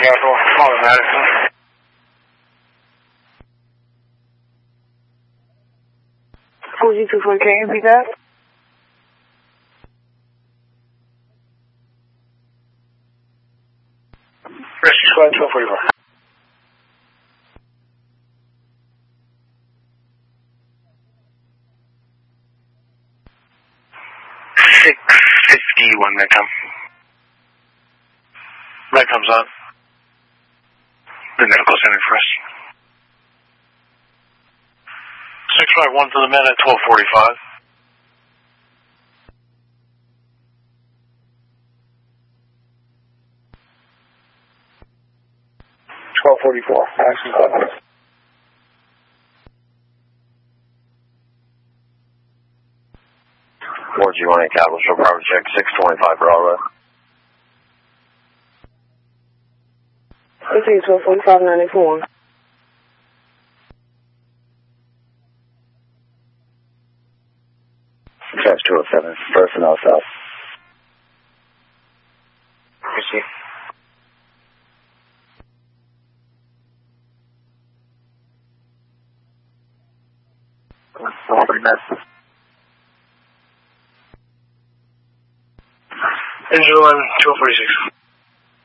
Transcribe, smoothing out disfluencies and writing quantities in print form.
Capital, Madison. Fuji 24, can you repeat that? Rescue Squad 1244. 6:51 Medcom. Medcom's on. The medical center for us. 651 for the med at 1245. Action code. Ward G1 Capital, show property check 625 Bravo. Okay, 1245, 94. Catch 207, personnel south. Receive. Engine 11, 1246.